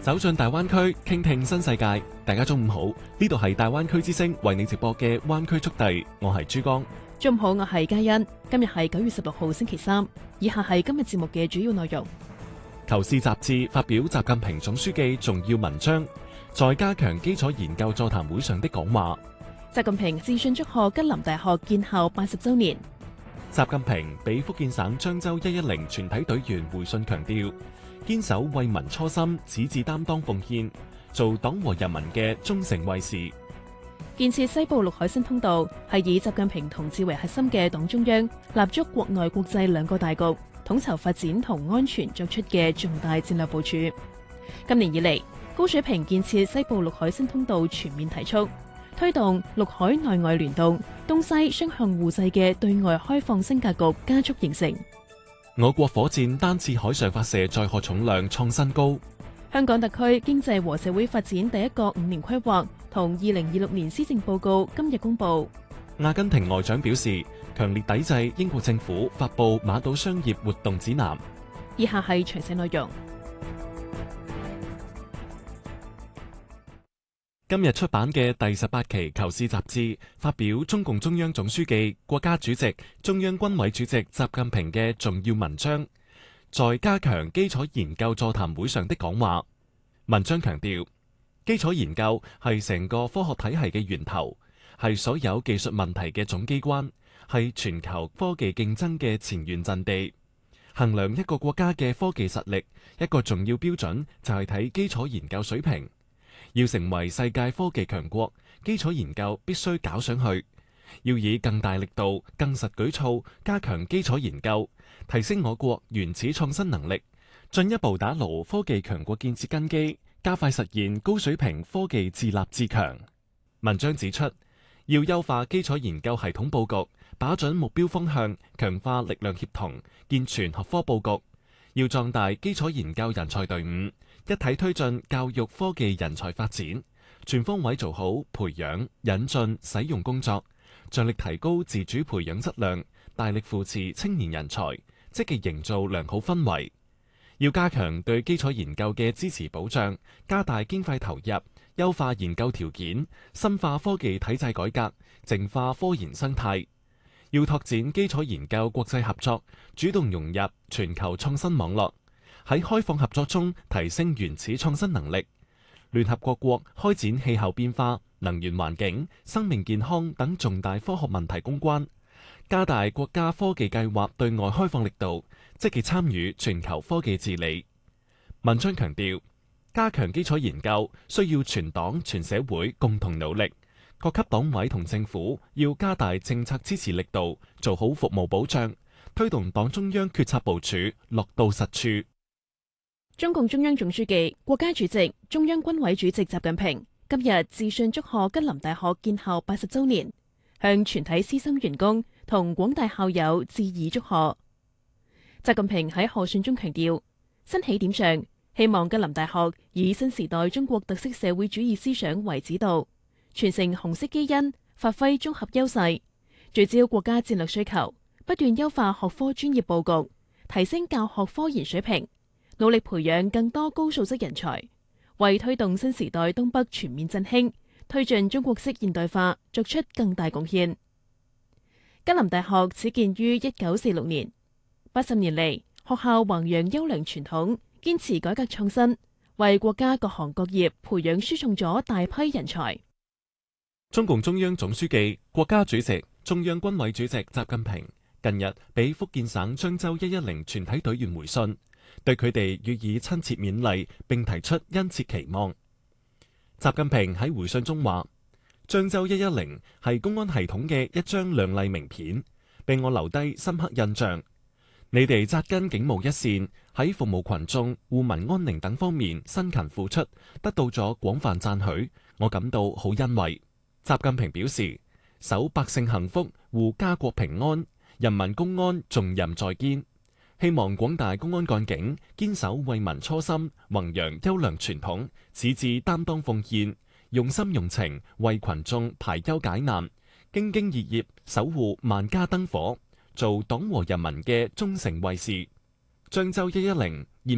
走進大灣區，傾聽新世界。大家中午好，呢度係大灣區之聲為你直播嘅灣區速遞，我係珠江。 中午好，我係嘉欣。今日係9月16號星期三，以下係今日節目嘅主要內容。 求是雜誌發表習近平總書記重要文章，在加強基礎研究座談會上的講話。 習近平致信祝賀吉林大學建校80週年。 習近平俾福建省漳州110全體隊員回信強調，堅守為民初心，矢志擔當奉獻，做黨和人民嘅忠誠衛士。 建設西部陸海新通道係以習近平同志為核心嘅黨中央立足國內國際兩個大局，統籌發展同安全作出嘅重大戰略部署。今年以嚟，高水平建設西部陸海新通道全面提速，推動陸海內外聯動、東西雙向互濟嘅對外開放新格局加速形成。 我國火箭單次海上發射載荷重量創新高。 香港特區經濟和社會發展第一個5年規劃同2026年施政報告今日公布。 阿根廷外長表示，強烈抵制英國政府發布馬島商業活動指南。 以下係詳細內容。 今日出版嘅第18期《求是》雜誌發表中共中央總書記、國家主席、中央軍委主席習近平嘅重要文章，在加強基礎研究座談會上的講話。文章強調，基礎研究係成個科學體系嘅源頭，係所有技術問題嘅總機關，係全球科技競爭嘅前沿陣地。衡量一個國家嘅科技實力，一個重要標準就係睇基礎研究水平。要成為世界科技強國，基礎研究必須搞上去。要以更大力度、更實舉措加強基礎研究，提升我國原始創新能力，進一步打牢科技強國建設根基，加快實現高水平科技自立自強。文章指出，要優化基礎研究系統佈局，把準目標方向，強化力量協同，健全學科佈局。要壯大基礎研究人才隊伍，一體推進教育科技人才發展，全方位做好培養、引進、使用工作，着力提高自主培養質量，大力扶持青年人才，積極營造良好氛圍。要加強對基礎研究嘅支持保障，加大經費投入，優化研究條件，深化科技體制改革，淨化科研生態。要拓展基礎研究國際合作，主動融入全球創新網絡，喺開放合作中提升原始創新能力。聯合各國開展氣候變化、能源環境、生命健康等重大科學問題攻關，加大國家科技計劃對外開放力度，積極參與全球科技治理。文章強調，加強基礎研究需要全黨全社會共同努力。各級黨委同政府要加大政策支持力度，做好服務保障，推動黨中央決策部署落到實處。 中共中央總書記、國家主席、中央軍委主席習近平今日致信祝賀吉林大學建校80週年，向全體師生員工同廣大校友致以祝賀。習近平喺賀信中強調，新起點上，希望吉林大學以新時代中國特色社會主義思想為指導，傳承紅色基因，發揮綜合優勢，聚焦國家戰略需求，不斷優化學科專業佈局，提升教學科研水平，努力培養更多高素質人才，為推動新時代東北全面振興、推進中國式現代化作出更大貢獻。吉林大學始建於1946年，80年嚟，學校弘揚優良傳統，堅持改革創新，為國家各行各業培養輸送咗大批人才。 中共中央總書記、國家主席、中央軍委主席習近平近日俾福建省漳州110全體隊員回信，對佢哋予以親切勉勵，並提出殷切期望。習近平喺回信中話，漳州110係公安系統嘅一張亮麗名片，俾我留低深刻印象。你哋紮根警務一線，喺服務群眾、護民安寧等方面辛勤付出，得到咗廣泛讚許，我感到好欣慰。習近平表示，守百姓幸福、護家國平安，人民公安重任在肩。希望廣大公安幹警堅守為民初心，弘揚優良傳統，矢志擔當奉獻，用心用情為群眾排憂解難，兢兢業業守護萬家燈火，做黨和人民嘅忠誠衛士。漳州110